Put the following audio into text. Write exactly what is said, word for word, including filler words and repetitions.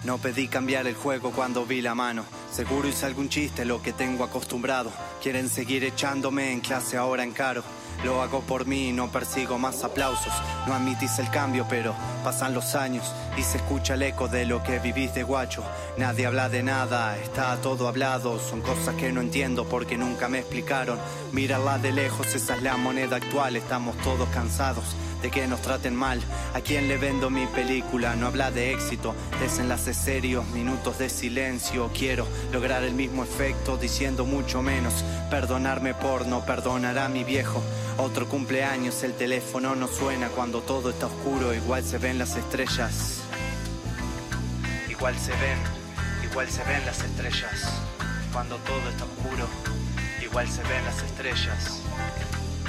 No pedí cambiar el juego cuando vi la mano. Seguro hice algún chiste, lo que tengo acostumbrado. Quieren seguir echándome en clase, ahora encaro. Lo hago por mí y no persigo más aplausos. No admitís el cambio, pero pasan los años y se escucha el eco de lo que vivís de guacho. Nadie habla de nada, está todo hablado. Son cosas que no entiendo porque nunca me explicaron. Mírala de lejos, esa es la moneda actual. Estamos todos cansados de que nos traten mal. ¿A quién le vendo mi película? No habla de éxito, desenlaces serios, minutos de silencio. Quiero lograr el mismo efecto diciendo mucho menos. Perdonarme por no perdonar a mi viejo. Otro cumpleaños, el teléfono no suena cuando todo está oscuro. Igual se ven las estrellas. Igual se ven, igual se ven las estrellas. Cuando todo está oscuro, igual se ven las estrellas.